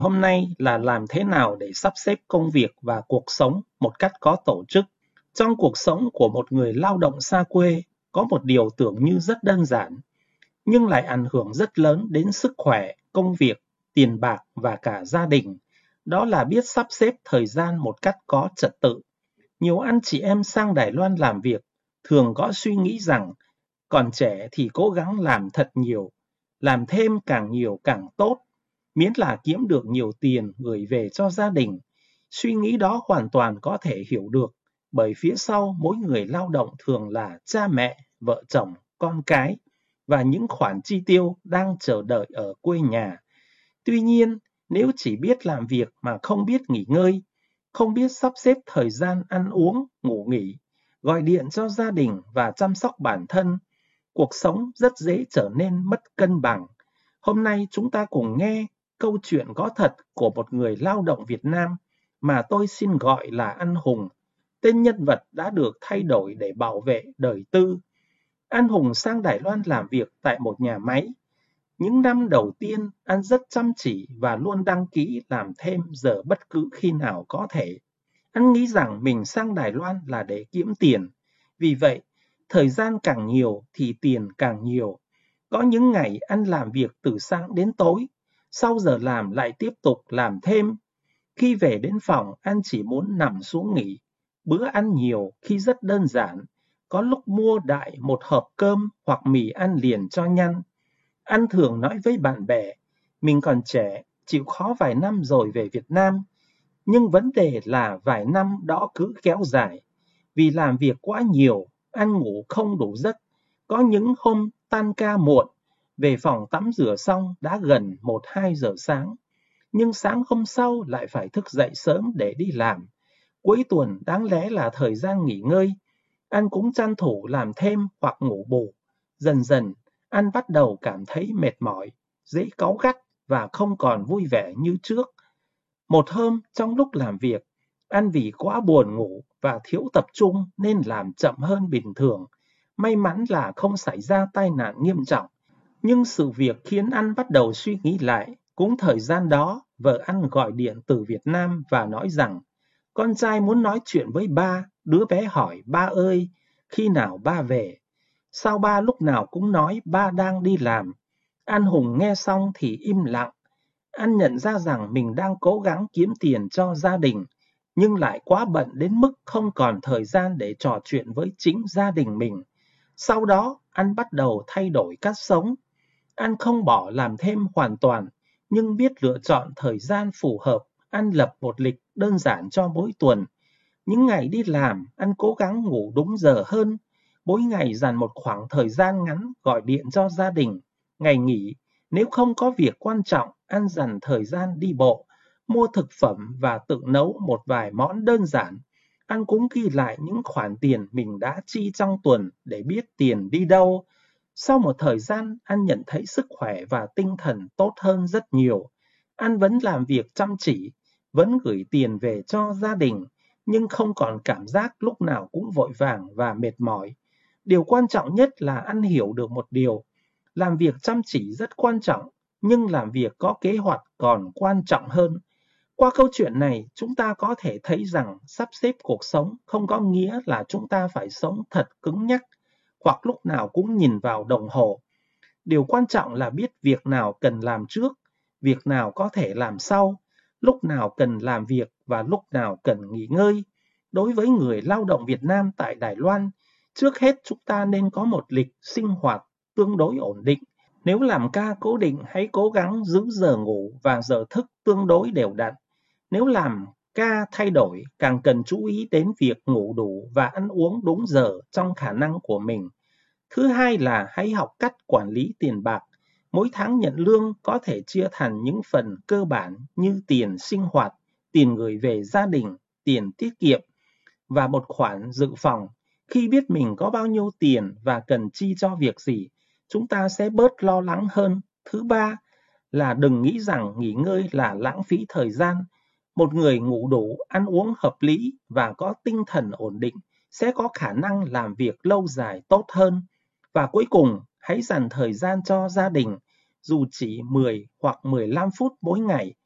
Hôm nay là làm thế nào để sắp xếp công việc và cuộc sống một cách có tổ chức. Trong cuộc sống của một người lao động xa quê, có một điều tưởng như rất đơn giản, nhưng lại ảnh hưởng rất lớn đến sức khỏe, công việc, tiền bạc và cả gia đình. Đó là biết sắp xếp thời gian một cách có trật tự. Nhiều anh chị em sang Đài Loan làm việc thường có suy nghĩ rằng còn trẻ thì cố gắng làm thật nhiều, làm thêm càng nhiều càng tốt, miễn là kiếm được nhiều tiền gửi về cho gia đình. Suy nghĩ đó hoàn toàn có thể hiểu được, bởi phía sau mỗi người lao động thường là cha mẹ, vợ chồng, con cái và những khoản chi tiêu đang chờ đợi ở quê nhà. Tuy nhiên, nếu chỉ biết làm việc mà không biết nghỉ ngơi, không biết sắp xếp thời gian ăn uống, ngủ nghỉ, gọi điện cho gia đình và chăm sóc bản thân, cuộc sống rất dễ trở nên mất cân bằng. Hôm nay chúng ta cùng nghe câu chuyện có thật của một người lao động Việt Nam mà tôi xin gọi là anh Hùng. Tên nhân vật đã được thay đổi để bảo vệ đời tư. Anh Hùng sang Đài Loan làm việc tại một nhà máy. Những năm đầu tiên, anh rất chăm chỉ và luôn đăng ký làm thêm giờ bất cứ khi nào có thể. Anh nghĩ rằng mình sang Đài Loan là để kiếm tiền. Vì vậy, thời gian càng nhiều thì tiền càng nhiều. Có những ngày anh làm việc từ sáng đến tối, sau giờ làm lại tiếp tục làm thêm. Khi về đến phòng, anh chỉ muốn nằm xuống nghỉ. Bữa ăn nhiều khi rất đơn giản, có lúc mua đại một hộp cơm hoặc mì ăn liền cho nhanh. Anh thường nói với bạn bè, mình còn trẻ, chịu khó vài năm rồi về Việt Nam. Nhưng vấn đề là vài năm đó cứ kéo dài. Vì làm việc quá nhiều, ăn ngủ không đủ giấc. Có những hôm tan ca muộn, về phòng tắm rửa xong đã gần 1-2 giờ sáng. Nhưng sáng hôm sau lại phải thức dậy sớm để đi làm. Cuối tuần đáng lẽ là thời gian nghỉ ngơi. Anh cũng tranh thủ làm thêm hoặc ngủ bù. Dần dần, anh bắt đầu cảm thấy mệt mỏi, dễ cáu gắt và không còn vui vẻ như trước. Một hôm, trong lúc làm việc, anh vì quá buồn ngủ và thiếu tập trung nên làm chậm hơn bình thường. May mắn là không xảy ra tai nạn nghiêm trọng. Nhưng sự việc khiến anh bắt đầu suy nghĩ lại. Cũng thời gian đó, vợ anh gọi điện từ Việt Nam và nói rằng con trai muốn nói chuyện với ba. Đứa bé hỏi, ba ơi, khi nào ba về? Sao ba lúc nào cũng nói ba đang đi làm? Anh Hùng nghe xong thì im lặng. Anh nhận ra rằng mình đang cố gắng kiếm tiền cho gia đình, nhưng lại quá bận đến mức không còn thời gian để trò chuyện với chính gia đình mình. Sau đó, anh bắt đầu thay đổi cách sống. Anh không bỏ làm thêm hoàn toàn, nhưng biết lựa chọn thời gian phù hợp. Anh lập một lịch đơn giản cho mỗi tuần. Những ngày đi làm, anh cố gắng ngủ đúng giờ hơn. Mỗi ngày dành một khoảng thời gian ngắn gọi điện cho gia đình. Ngày nghỉ, nếu không có việc quan trọng, anh dành thời gian đi bộ, mua thực phẩm và tự nấu một vài món đơn giản. Anh cũng ghi lại những khoản tiền mình đã chi trong tuần để biết tiền đi đâu. Sau một thời gian, anh nhận thấy sức khỏe và tinh thần tốt hơn rất nhiều. Anh vẫn làm việc chăm chỉ, vẫn gửi tiền về cho gia đình, nhưng không còn cảm giác lúc nào cũng vội vàng và mệt mỏi. Điều quan trọng nhất là anh hiểu được một điều, làm việc chăm chỉ rất quan trọng, nhưng làm việc có kế hoạch còn quan trọng hơn. Qua câu chuyện này, chúng ta có thể thấy rằng sắp xếp cuộc sống không có nghĩa là chúng ta phải sống thật cứng nhắc, hoặc lúc nào cũng nhìn vào đồng hồ. Điều quan trọng là biết việc nào cần làm trước, việc nào có thể làm sau, lúc nào cần làm việc và lúc nào cần nghỉ ngơi. Đối với người lao động Việt Nam tại Đài Loan, trước hết chúng ta nên có một lịch sinh hoạt tương đối ổn định. Nếu làm ca cố định, hãy cố gắng giữ giờ ngủ và giờ thức tương đối đều đặn. Nếu làm ca thay đổi, càng cần chú ý đến việc ngủ đủ và ăn uống đúng giờ trong khả năng của mình. Thứ hai là hãy học cách quản lý tiền bạc. Mỗi tháng nhận lương có thể chia thành những phần cơ bản như tiền sinh hoạt, tiền gửi về gia đình, tiền tiết kiệm và một khoản dự phòng. Khi biết mình có bao nhiêu tiền và cần chi cho việc gì, chúng ta sẽ bớt lo lắng hơn. Thứ ba là đừng nghĩ rằng nghỉ ngơi là lãng phí thời gian. Một người ngủ đủ, ăn uống hợp lý và có tinh thần ổn định sẽ có khả năng làm việc lâu dài tốt hơn. Và cuối cùng, hãy dành thời gian cho gia đình, dù chỉ 10 hoặc 15 phút mỗi ngày.